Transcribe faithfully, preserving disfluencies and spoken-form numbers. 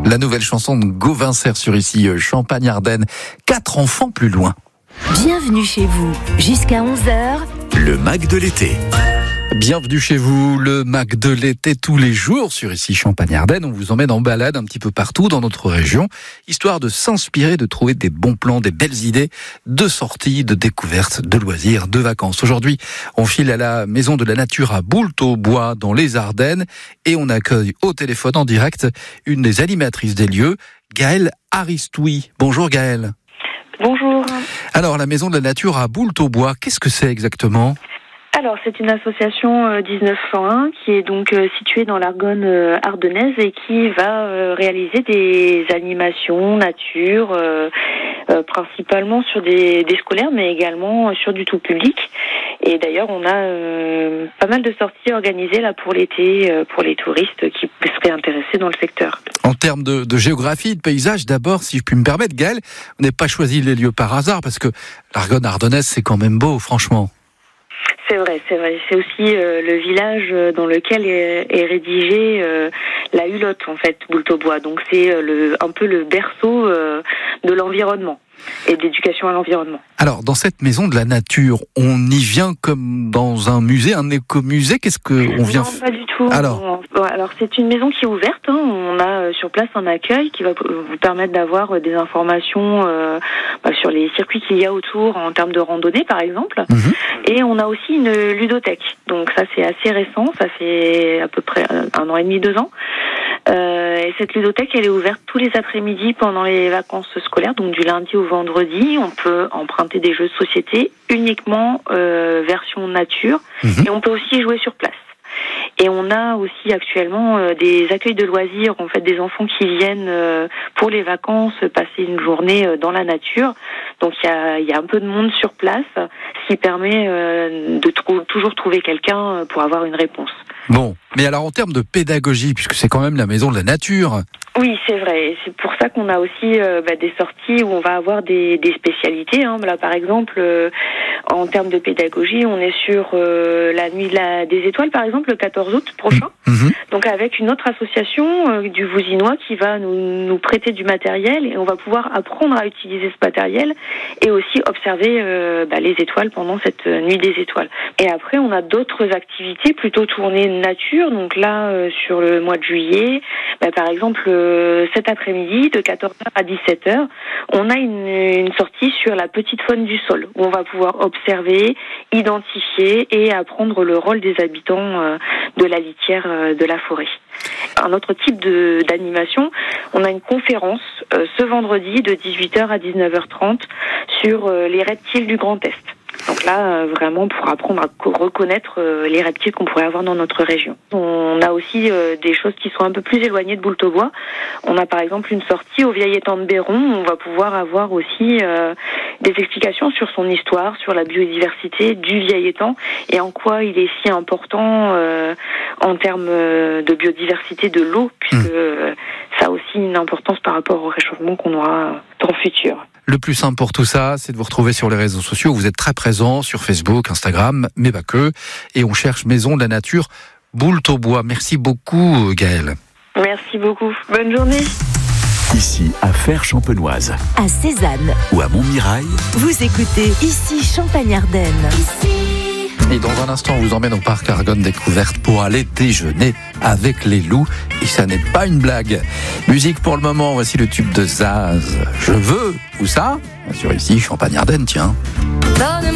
La nouvelle chanson de Gauvin Serre sur ici, Champagne-Ardenne. Quatre enfants plus loin. Bienvenue chez vous. Jusqu'à onze heures. Le Mac de l'été. Bienvenue chez vous, le Mac de l'été tous les jours sur ici Champagne-Ardenne. On vous emmène en balade un petit peu partout dans notre région, histoire de s'inspirer, de trouver des bons plans, des belles idées de sorties, de découvertes, de loisirs, de vacances. Aujourd'hui, on file à la Maison de la Nature à Boultaubois dans les Ardennes et on accueille au téléphone en direct une des animatrices des lieux, Gaëlle Aristoui. Bonjour Gaëlle. Bonjour. Alors, la Maison de la Nature à Boultaubois, qu'est-ce que c'est exactement ? Alors, c'est une association euh, dix-neuf cent un qui est donc euh, située dans l'Argonne euh, ardennaise et qui va euh, réaliser des animations nature, euh, euh, principalement sur des, des scolaires, mais également euh, sur du tout public. Et d'ailleurs, on a euh, pas mal de sorties organisées là pour l'été, euh, pour les touristes qui seraient intéressés dans le secteur. En termes de, de géographie, de paysage, d'abord, si je puis me permettre, Gaëlle, vous n'avez pas choisi les lieux par hasard, parce que l'Argonne ardennaise, c'est quand même beau, franchement. C'est vrai, c'est vrai. C'est aussi euh, le village dans lequel est, est rédigée euh, la Hulotte, en fait, Boultaubois. Donc c'est euh, le, un peu le berceau euh, de l'environnement et d'éducation à l'environnement. Alors, dans cette Maison de la Nature, on y vient comme dans un musée, un écomusée. Qu'est-ce que on vient Non, pas du tout. Alors, on, alors c'est une maison qui est ouverte. Hein. On a sur place un accueil qui va vous permettre d'avoir des informations euh, bah, sur les circuits qu'il y a autour en termes de randonnée, par exemple. Mm-hmm. Et on a aussi une ludothèque. Donc ça, c'est assez récent. Ça fait à peu près un an et demi, deux ans. Euh, et cette ludothèque, elle est ouverte tous les après-midi pendant les vacances scolaires, donc du lundi au vendredi. On peut emprunter des jeux de société uniquement euh, version nature, mmh. et on peut aussi jouer sur place. Et on a aussi actuellement euh, des accueils de loisirs, en fait, des enfants qui viennent euh, pour les vacances passer une journée euh, dans la nature. Donc il y a, y a un peu de monde sur place, ce qui permet euh, de trou- toujours trouver quelqu'un pour avoir une réponse. Bon, mais alors en termes de pédagogie, puisque c'est quand même la Maison de la Nature. Oui, c'est vrai. Et c'est pour ça qu'on a aussi euh, bah, des sorties où on va avoir des, des spécialités. Hein. Là, par exemple, euh, en termes de pédagogie, on est sur euh, la nuit de la, des étoiles, par exemple, le quatorze août prochain. Mmh. Donc avec une autre association euh, du Vouzinois qui va nous, nous prêter du matériel et on va pouvoir apprendre à utiliser ce matériel et aussi observer euh, bah, les étoiles pendant cette nuit des étoiles. Et après, on a d'autres activités plutôt tournées nature. Donc là, euh, sur le mois de juillet, bah, par exemple, euh, cet après-midi, de quatorze heures à dix-sept heures, on a une, une sortie sur la petite faune du sol, où on va pouvoir observer, identifier et apprendre le rôle des habitants euh, de la litière euh, de la forêt. Un autre type de, d'animation, on a une conférence euh, ce vendredi de dix-huit heures à dix-neuf heures trente sur euh, les reptiles du Grand Est. Donc là, euh, vraiment pour apprendre à co- reconnaître euh, les reptiles qu'on pourrait avoir dans notre région. On a aussi euh, des choses qui sont un peu plus éloignées de Boultaubois. On a par exemple une sortie au vieil étang de Béron où on va pouvoir avoir aussi euh, des explications sur son histoire, sur la biodiversité du vieil étang et en quoi il est si important euh, en termes de biodiversité de l'eau, puisque euh, ça a aussi une importance par rapport au réchauffement qu'on aura dans le futur. Le plus simple pour tout ça, c'est de vous retrouver sur les réseaux sociaux. Vous êtes très présents sur Facebook, Instagram, mais pas que. Et on cherche Maison de la Nature Boultaubois. Merci beaucoup, Gaëlle. Merci beaucoup. Bonne journée. Ici, à Fère-Champenoise. À Cézanne. Ou à Montmirail. Vous écoutez ici Champagne-Ardenne. Ici. Et dans un instant, on vous emmène au parc Argonne Découverte pour aller déjeuner avec les loups. Et ça n'est pas une blague. Musique pour le moment, voici le tube de Zaz. Je veux, où ça ? Bien sûr ici, Champagne-Ardenne, tiens.